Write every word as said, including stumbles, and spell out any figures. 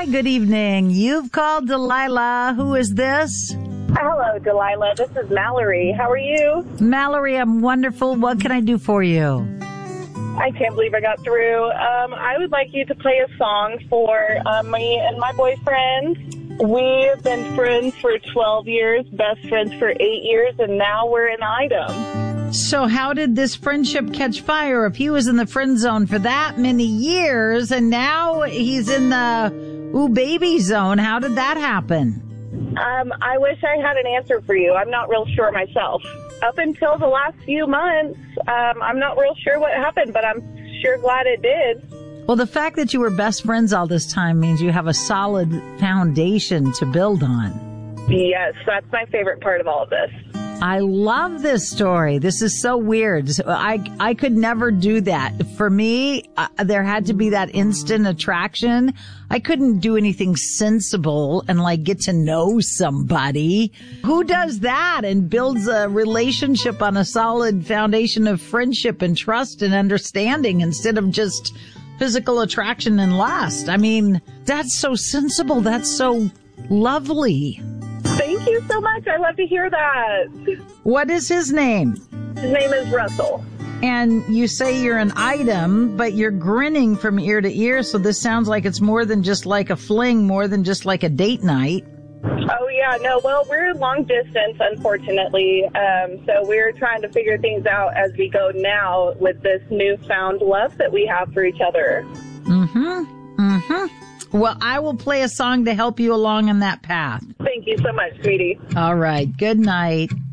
Hi, good evening. You've called Delilah. Who is this? Hello, Delilah. This is Mallory. How are you? Mallory, I'm wonderful. What can I do for you? I can't believe I got through. Um, I would like you to play a song for uh, me and my boyfriend. We've been friends for twelve years, best friends for eight years, and now we're an item. So how did this friendship catch fire if he was in the friend zone for that many years and now he's in the ooh baby zone? How did that happen? Um, I wish I had an answer for you. I'm not real sure myself. Up until the last few months, um, I'm not real sure what happened, but I'm sure glad it did. Well, the fact that you were best friends all this time means you have a solid foundation to build on. Yes, that's my favorite part of all of this. I love this story. This is so weird. So I I could never do that. For me, uh, there had to be that instant attraction. I couldn't do anything sensible and like get to know somebody. Who does that and builds a relationship on a solid foundation of friendship and trust and understanding instead of just physical attraction and lust? I mean, that's so sensible. That's so lovely. Thank you so much. I love to hear that. What is his name? His name is Russell. And you say you're an item, but you're grinning from ear to ear, so this sounds like it's more than just like a fling, more than just like a date night. Oh, yeah. No, well, we're long distance, unfortunately. Um, so we're trying to figure things out as we go now with this newfound love that we have for each other. Mm-hmm. Mm-hmm. Well, I will play a song to help you along on that path. Thank you so much, sweetie. All right. Good night.